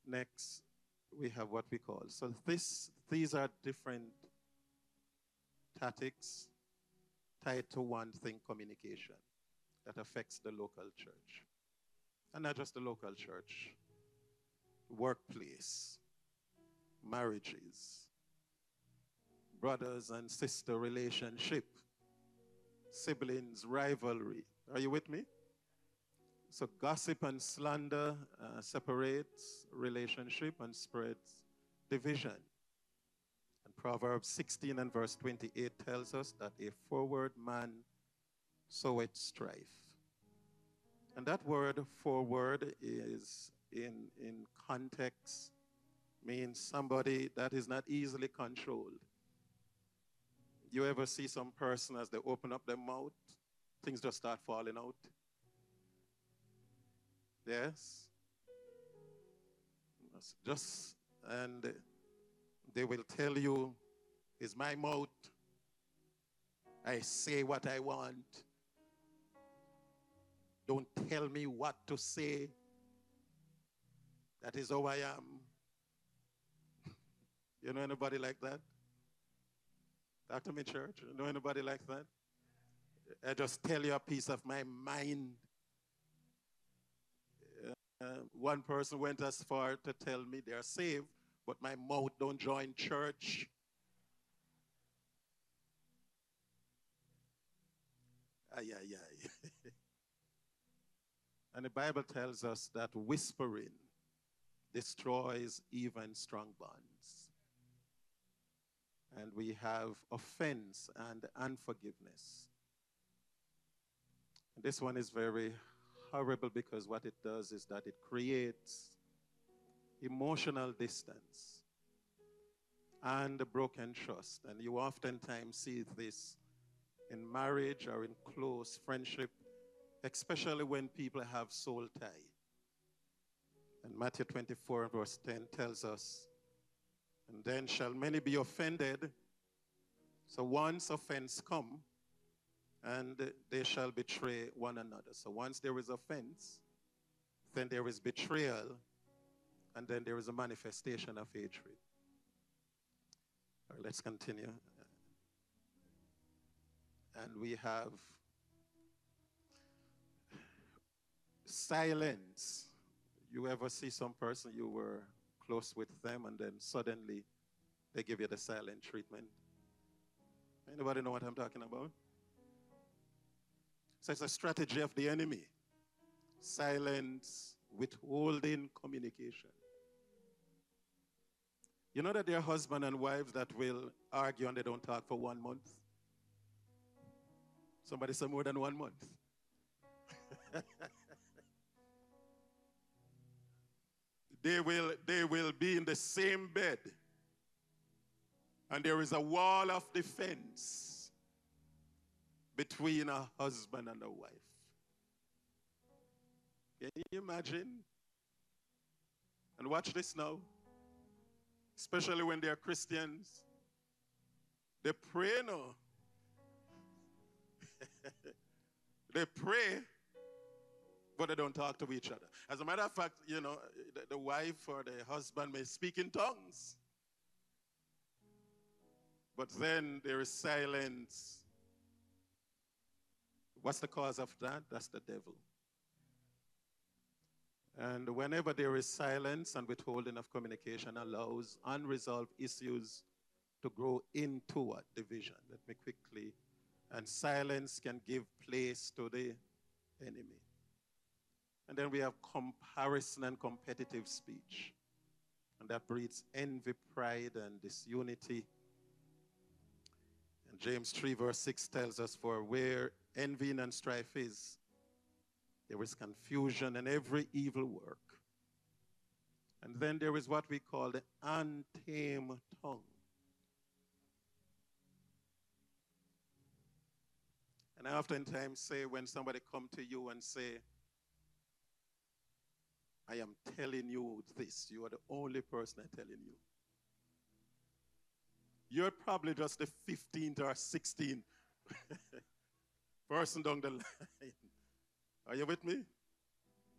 Next, we have what we call. So these are different tactics tied to one thing, communication, that affects the local church. And not just the local church, workplace, marriages, brothers and sister relationship, siblings, rivalry. Are you with me? So gossip and slander separates relationship and spreads division. And Proverbs 16 and verse 28 tells us that a forward man soweth strife. And that word forward is in context means somebody that is not easily controlled. You ever see some person as they open up their mouth, things just start falling out? Yes? Just, and they will tell you, it's my mouth. I say what I want. Don't tell me what to say. That is how I am. You know anybody like that? Talk to me, church. You know anybody like that? I just tell you a piece of my mind. One person went as far to tell me they're saved, but my mouth don't join church. Ay, ay, ay. And the Bible tells us that whispering destroys even strong bonds. And we have offense and unforgiveness. And this one is very horrible because what it does is that it creates emotional distance and a broken trust. And you oftentimes see this in marriage or in close friendship, especially when people have soul tie. And Matthew 24 verse 10 tells us, and then shall many be offended. So once offense come, and they shall betray one another. So once there is offense, then there is betrayal, and then there is a manifestation of hatred. All right, let's continue. And we have silence. You ever see some person you were close with them and then suddenly they give you the silent treatment? Anybody know what I'm talking about? So it's a strategy of the enemy. Silence, withholding communication. You know that there are husband and wives that will argue and they don't talk for 1 month? Somebody say more than 1 month. They will be in the same bed. And there is a wall of defense between a husband and a wife. Can you imagine? And watch this now. Especially when they are Christians. They pray now. They pray, but they don't talk to each other. As a matter of fact, you know, the wife or the husband may speak in tongues. But then there is silence. What's the cause of that? That's the devil. And whenever there is silence and withholding of communication allows unresolved issues to grow into what? Division. Let me quickly. And silence can give place to the enemy. And then we have comparison and competitive speech. And that breeds envy, pride, and disunity. And James 3 verse 6 tells us, for where envy and strife is, there is confusion and every evil work. And then there is what we call the untamed tongue. And I oftentimes say when somebody come to you and say, I am telling you this, you are the only person I'm telling you. You're probably just the 15th or 16th person down the line. Are you with me?